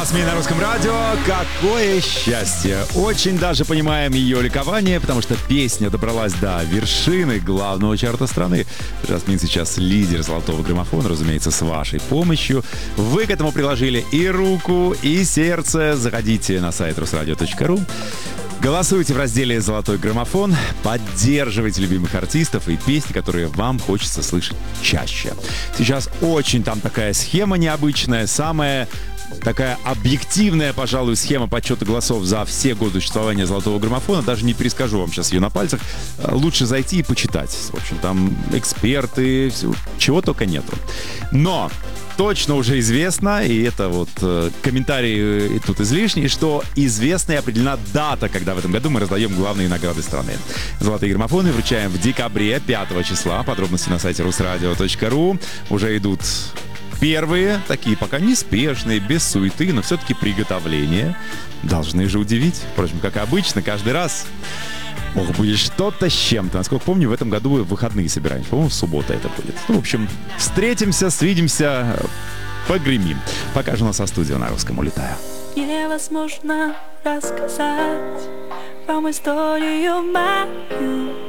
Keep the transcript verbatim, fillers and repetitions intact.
Жасмин на Русском радио. Какое счастье! Очень даже понимаем ее ликование, потому что песня добралась до вершины главного чарта страны. Жасмин сейчас лидер золотого граммофона, разумеется, с вашей помощью. Вы к этому приложили и руку, и сердце. Заходите на сайт русрадио точка ру. Голосуйте в разделе «Золотой граммофон», поддерживайте любимых артистов и песни, которые вам хочется слышать чаще. Сейчас очень там такая схема необычная, самая такая объективная, пожалуй, схема подсчета голосов за все годы существования «Золотого граммофона». Даже не перескажу вам сейчас ее на пальцах. Лучше зайти и почитать. В общем, там эксперты, все, чего только нету. Но точно уже известно, и это вот э, комментарий тут излишний, что известна и определена дата, когда в этом году мы раздаем главные награды страны. Золотые граммофоны вручаем в декабре, пятого числа. Подробности на сайте русрадио точка ру. Уже идут первые, такие пока неспешные, без суеты, но все-таки приготовления. Должны же удивить. Впрочем, как обычно, каждый раз. Ох, будет что-то с чем-то. Насколько помню, в этом году в выходные собираемся. По-моему, в субботу это будет. Ну, в общем, встретимся, свидимся, погремим. Пока же у нас со студио на русском улетаю. Невозможно рассказать вам историю мою.